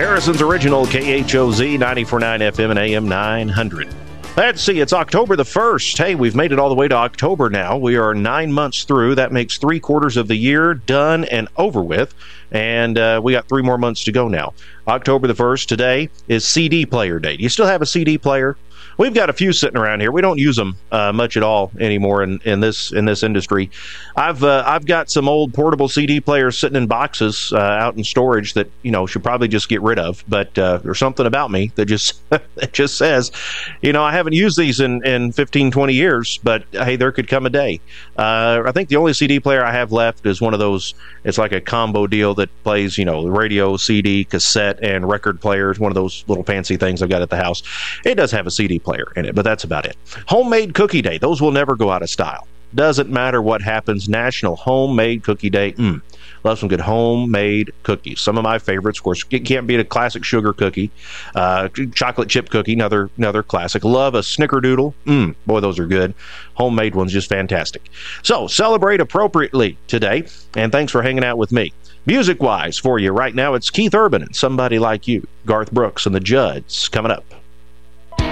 Harrison's original KHOZ 94.9 FM and AM 900. Let's see, it's October the 1st. Hey, we've made it all the way to October now. We are 9 months through. That makes 3/4 of the year done and over with. And we got 3 more months to go now. October the 1st, today is CD player day. Do you still have a CD player? We've got a few sitting around here. We don't use them much at all anymore in this industry. I've got some old portable CD players sitting in boxes out in storage that should probably just get rid of. But there's something about me that just that just says, I haven't used these in 15, 20 years. But hey, there could come a day. I think the only CD player I have left is one of those. It's like a combo deal that plays radio, CD, cassette, and record players. One of those little fancy things I've got at the house. It does have a CD player in it, but that's about it. Homemade Cookie Day. Those will never go out of style. Doesn't matter what happens. National Homemade Cookie Day. Love some good homemade cookies. Some of my favorites, of course, it can't beat a classic sugar cookie. Chocolate chip cookie, another classic. Love a snickerdoodle. Boy, those are good. Homemade ones, just fantastic. So, celebrate appropriately today, and thanks for hanging out with me. Music-wise for you right now, it's Keith Urban and Somebody Like You. Garth Brooks and the Judds coming up.